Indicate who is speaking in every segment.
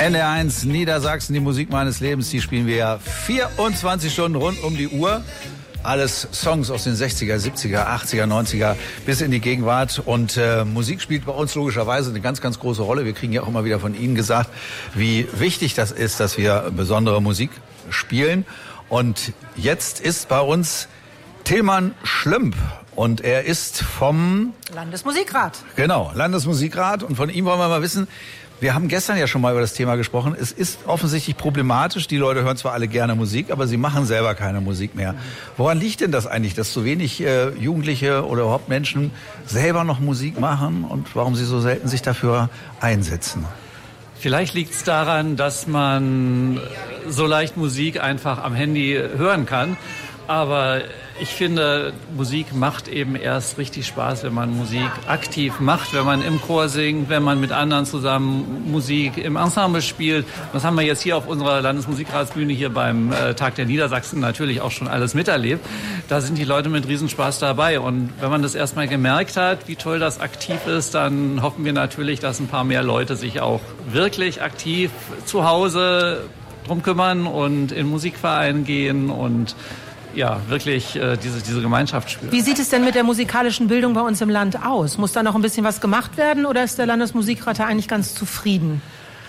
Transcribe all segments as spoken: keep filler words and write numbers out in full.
Speaker 1: N D R eins Niedersachsen, die Musik meines Lebens, die spielen wir ja vierundzwanzig Stunden rund um die Uhr. Alles Songs aus den sechziger, siebziger, achtziger, neunziger bis in die Gegenwart. Und äh, Musik spielt bei uns logischerweise eine ganz, ganz große Rolle. Wir kriegen ja auch immer wieder von Ihnen gesagt, wie wichtig das ist, dass wir besondere Musik spielen. Und jetzt ist bei uns Tilman Schlümp. Und er ist vom
Speaker 2: Landesmusikrat.
Speaker 1: Genau, Landesmusikrat. Und von ihm wollen wir mal wissen, wir haben gestern ja schon mal über das Thema gesprochen. Es ist offensichtlich problematisch. Die Leute hören zwar alle gerne Musik, aber sie machen selber keine Musik mehr. Woran liegt denn das eigentlich, dass so wenig äh, Jugendliche oder überhaupt Menschen selber noch Musik machen und warum sie so selten sich dafür einsetzen?
Speaker 3: Vielleicht liegt es daran, dass man so leicht Musik einfach am Handy hören kann. Aber ich finde, Musik macht eben erst richtig Spaß, wenn man Musik aktiv macht, wenn man im Chor singt, wenn man mit anderen zusammen Musik im Ensemble spielt. Das haben wir jetzt hier auf unserer Landesmusikratsbühne hier beim äh, Tag der Niedersachsen natürlich auch schon alles miterlebt. Da sind die Leute mit Riesenspaß dabei. Und wenn man das erstmal gemerkt hat, wie toll das aktiv ist, dann hoffen wir natürlich, dass ein paar mehr Leute sich auch wirklich aktiv zu Hause drum kümmern und in Musikvereine gehen und ja, wirklich äh, diese, diese Gemeinschaft spüren.
Speaker 2: Wie sieht es denn mit der musikalischen Bildung bei uns im Land aus? Muss da noch ein bisschen was gemacht werden oder ist der Landesmusikrat da eigentlich ganz zufrieden?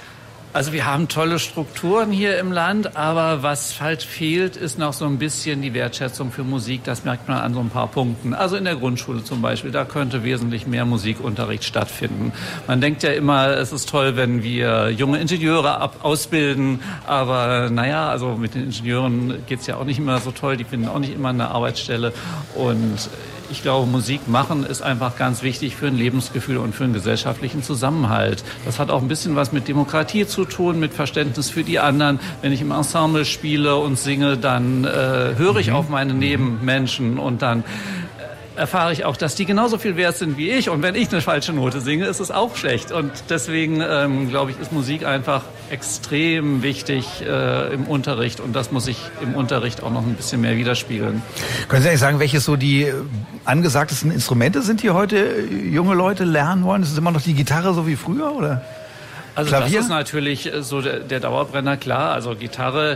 Speaker 3: Also wir haben tolle Strukturen hier im Land, aber was halt fehlt, ist noch so ein bisschen die Wertschätzung für Musik. Das merkt man an so ein paar Punkten. Also in der Grundschule zum Beispiel, da könnte wesentlich mehr Musikunterricht stattfinden. Man denkt ja immer, es ist toll, wenn wir junge Ingenieure ab ausbilden, aber naja, also mit den Ingenieuren geht's ja auch nicht immer so toll. Die finden auch nicht immer eine Arbeitsstelle und ich glaube, Musik machen ist einfach ganz wichtig für ein Lebensgefühl und für einen gesellschaftlichen Zusammenhalt. Das hat auch ein bisschen was mit Demokratie zu tun, mit Verständnis für die anderen. Wenn ich im Ensemble spiele und singe, dann äh, höre ich auf meine Nebenmenschen und dann erfahre ich auch, dass die genauso viel wert sind wie ich. Und wenn ich eine falsche Note singe, ist es auch schlecht. Und deswegen, ähm, glaube ich, ist Musik einfach extrem wichtig äh, im Unterricht. Und das muss sich im Unterricht auch noch ein bisschen mehr widerspiegeln.
Speaker 1: Können Sie eigentlich sagen, welche so die angesagtesten Instrumente sind, die heute junge Leute lernen wollen? Ist es immer noch die Gitarre so wie früher, oder?
Speaker 3: Also
Speaker 1: Klavier?
Speaker 3: Das ist natürlich so der, der Dauerbrenner, klar. Also Gitarre.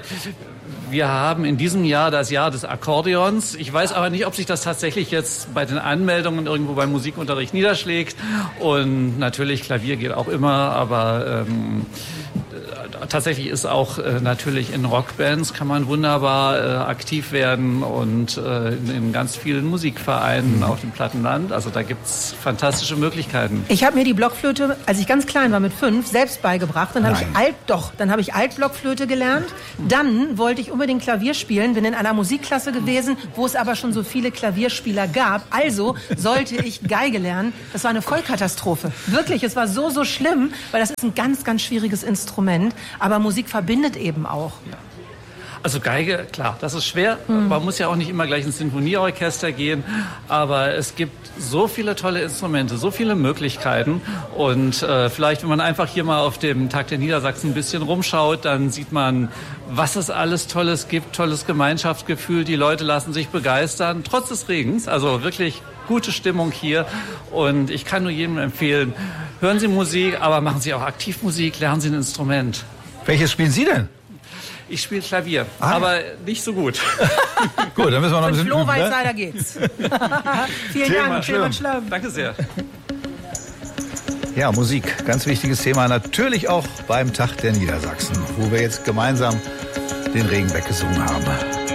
Speaker 3: Wir haben in diesem Jahr das Jahr des Akkordeons. Ich weiß aber nicht, ob sich das tatsächlich jetzt bei den Anmeldungen irgendwo beim Musikunterricht niederschlägt. Und natürlich Klavier geht auch immer, aber ähm, tatsächlich ist auch äh, natürlich in Rockbands kann man wunderbar äh, aktiv werden und äh, in, in ganz vielen Musikvereinen auf dem Plattenland. Also da gibt's fantastische Möglichkeiten.
Speaker 2: Ich habe mir die Blockflöte, als ich ganz klein war mit fünf, selbst beigebracht. Dann habe ich Alt, doch, dann habe ich Altblockflöte gelernt. Dann wollte ich unbedingt Klavier spielen, bin in einer Musikklasse gewesen, wo es aber schon so viele Klavierspieler gab. Also sollte ich Geige lernen. Das war eine Vollkatastrophe. Wirklich, es war so, so schlimm, weil das ist ein ganz, ganz schwieriges Instrument. Aber Musik verbindet eben auch.
Speaker 3: Ja. Also Geige, klar, das ist schwer. Mhm. Man muss ja auch nicht immer gleich ins Sinfonieorchester gehen. Aber es gibt so viele tolle Instrumente, so viele Möglichkeiten. Und äh, vielleicht, wenn man einfach hier mal auf dem Tag der Niedersachsen ein bisschen rumschaut, dann sieht man, was es alles Tolles gibt. Tolles Gemeinschaftsgefühl. Die Leute lassen sich begeistern, trotz des Regens. Also wirklich gute Stimmung hier. Und ich kann nur jedem empfehlen, hören Sie Musik, aber machen Sie auch aktiv Musik, lernen Sie ein Instrument.
Speaker 1: Welches spielen Sie denn?
Speaker 3: Ich spiele Klavier, ah. aber nicht so gut.
Speaker 1: Gut, dann müssen wir noch ein bisschen
Speaker 2: Flo
Speaker 1: üben,
Speaker 2: weiß,
Speaker 1: ne?
Speaker 2: leider geht's. Vielen
Speaker 1: Tilman
Speaker 2: Dank, Tilman Schlümp.
Speaker 3: Danke sehr.
Speaker 1: Ja, Musik, ganz wichtiges Thema. Natürlich auch beim Tag der Niedersachsen, wo wir jetzt gemeinsam den Regen weggesungen haben.